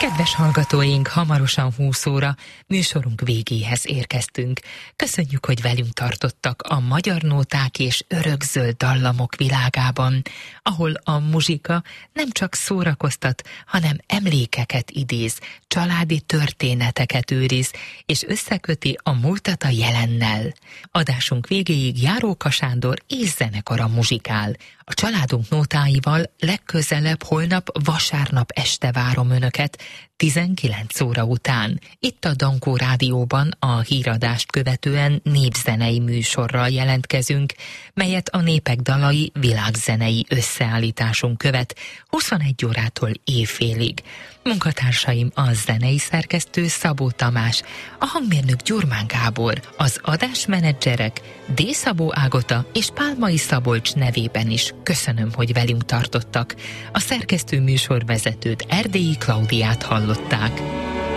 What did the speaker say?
Kedves hallgatóink, hamarosan 20 óra műsorunk végéhez érkeztünk. Köszönjük, hogy velünk tartottak a magyar nóták és örökzöld dallamok világában, ahol a muzsika nem csak szórakoztat, hanem emlékeket idéz, családi történeteket őriz, és összeköti a múltat a jelennel. Adásunk végéig Járóka Sándor és zenekara muzsikál. A családunk nótáival legközelebb holnap vasárnap este várom Önöket, 19 óra után. Itt a Dankó Rádióban a híradást követően népzenei műsorral jelentkezünk, melyet a Népek dalai világzenei összeállításunk követ 21 órától éjfélig. Munkatársaim a zenei szerkesztő Szabó Tamás, a hangmérnök Gyurmán Gábor, az adásmenedzserek D. Szabó Ágota és Pálmai Szabolcs nevében is köszönöm, hogy velünk tartottak. A szerkesztő műsorvezetőt, Erdélyi Klaudiát hallották.